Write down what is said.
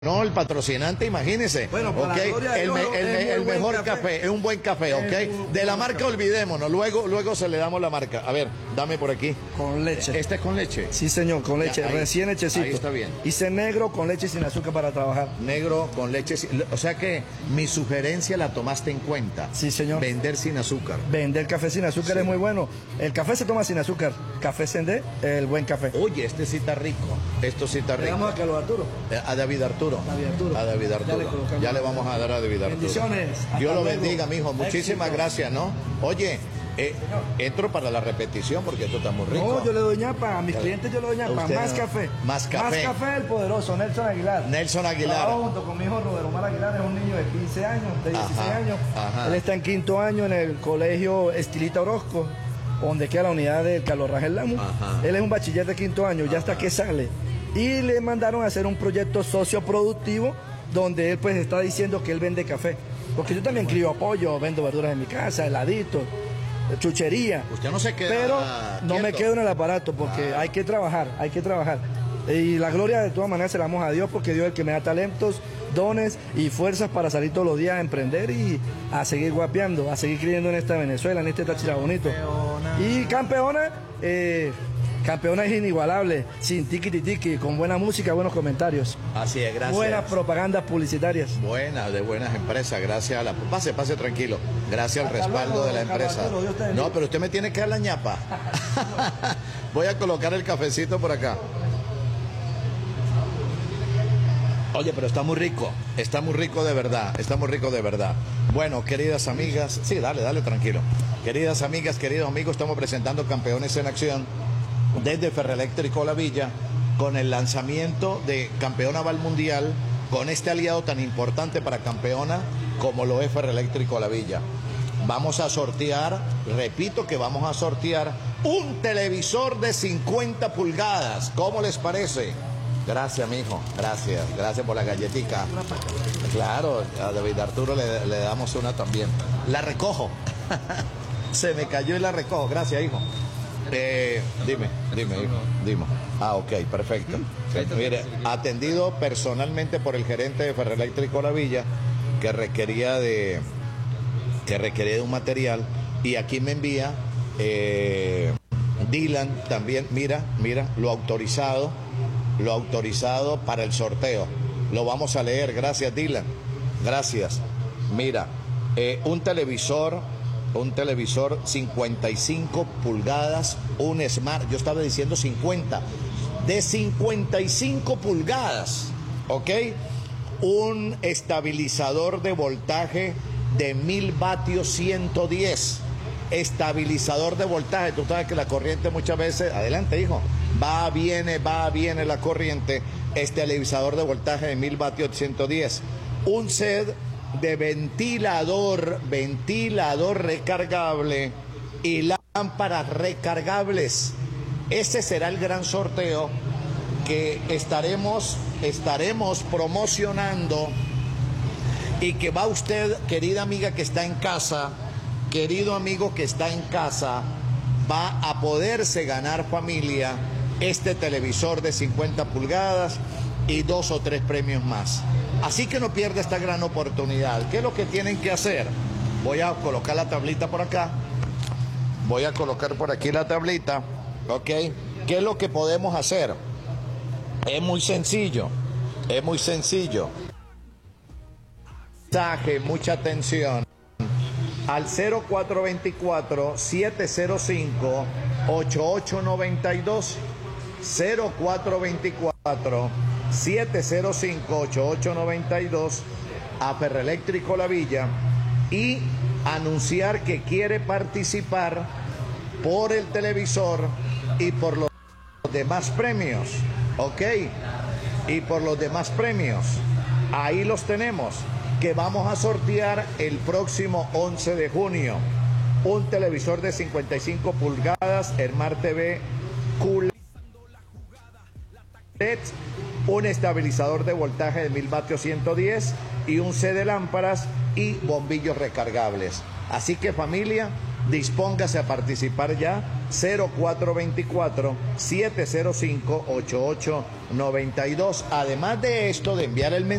No, el patrocinante, imagínese. Bueno, para la gloria de Dios, el mejor café, es un buen café, ¿ok? De la marca olvidémonos, luego se le damos la marca. A ver, dame por aquí. Con leche. ¿Este es con leche? Sí, señor, con leche, ahí, recién hechecito. Ahí está bien. Hice negro con leche sin azúcar para trabajar. Negro con leche, o sea que mi sugerencia la tomaste en cuenta. Sí, señor. Vender sin azúcar. Vender café sin azúcar es muy bueno. El café se toma sin azúcar. Café Sendé, el buen café. Oye, este sí está rico. Esto sí está rico. Le damos a Carlos Arturo. A David Arturo. A David Arturo. Ya le vamos a dar a David Arturo. Bendiciones. Dios lo bendiga, mijo. Muchísimas gracias, ¿no? Oye, entro para la repetición porque esto está muy rico. No, yo le doy ñapa. A mis clientes yo le doy ñapa. Más café. Más café. Más café, el poderoso Nelson Aguilar. Nelson Aguilar. Trabajo junto con mi hijo Robert Omar Aguilar, es un niño de 15 años, de 16 años. Ajá. Él está en quinto año en el colegio Estilita Orozco, donde queda la unidad del Carlos Rangel Lamu. Él es un bachiller de quinto año, ya hasta que sale. Y le mandaron a hacer un proyecto socioproductivo donde él pues está diciendo que él vende café. Porque yo también crío pollo, vendo verduras en mi casa, heladitos, chuchería. Usted no se queda pero no quieto. me quedo en el aparato porque hay que trabajar, hay que trabajar. Y la gloria de todas maneras se la damos a Dios porque Dios es el que me da talentos, dones y fuerzas para salir todos los días a emprender y a seguir guapeando, a seguir creyendo en esta Venezuela, en este Táchira bonito. Y campeona, campeona es inigualable, sin tiqui, con buena música, buenos comentarios. Así es, gracias. Buenas propagandas publicitarias. Buenas, de buenas empresas, gracias a la... Pase tranquilo. Gracias al respaldo de la empresa. No, pero usted me tiene que dar la ñapa. Voy a colocar el cafecito por acá. Oye, pero está muy rico de verdad, está muy rico de verdad. Bueno, queridas amigas, sí, dale, tranquilo. Queridas amigas, queridos amigos, estamos presentando Campeones en Acción desde Ferroeléctrico La Villa, con el lanzamiento de Campeona va al Mundial, con este aliado tan importante para Campeona como lo es Ferroeléctrico La Villa. Vamos a sortear, repito que vamos a sortear un televisor de 50 pulgadas. ¿Cómo les parece? Gracias, mijo. Gracias por la galletica. Claro, a David Arturo le damos una también. La recojo. Se me cayó y la recojo. Gracias, hijo. Dime, hijo. Ah, ok, perfecto. Mire, atendido personalmente por el gerente de Ferroeléctrico La Villa, que requería de un material, y aquí me envía Dylan también, mira, lo autorizado para el sorteo. Lo vamos a leer. Gracias, Dylan. Gracias. Mira, un televisor 55 pulgadas, un Smart, yo estaba diciendo 50, de 55 pulgadas, ¿ok? Un estabilizador de voltaje de 1000 vatios 110. Estabilizador de voltaje, tú sabes que la corriente muchas veces, adelante hijo, va, viene la corriente. Estabilizador de voltaje de 1000 vatios 110. Un set de ventilador recargable y lámparas recargables. Ese será el gran sorteo que estaremos promocionando, y que va usted, querida amiga que está en casa, querido amigo que está en casa, va a poderse ganar, familia, este televisor de 50 pulgadas y 2 o 3 premios más. Así que no pierda esta gran oportunidad. ¿Qué es lo que tienen que hacer? Voy a colocar la tablita por acá. Voy a colocar por aquí la tablita. ¿Ok? ¿Qué es lo que podemos hacer? Es muy sencillo. Mucha atención. Al 0424-705-8892. 0424-705-8892 a Ferroeléctrico La Villa, y anunciar que quiere participar por el televisor y por los demás premios, ¿ok? Y por los demás premios, ahí los tenemos, que vamos a sortear el próximo 11 de junio. Un televisor de 55 pulgadas, Smart TV QLED, un estabilizador de voltaje de 1000 vatios 110 y un set de lámparas y bombillos recargables. Así que, familia, Dispóngase a participar ya. 0424-705-8892. Además de esto, de enviar el mensaje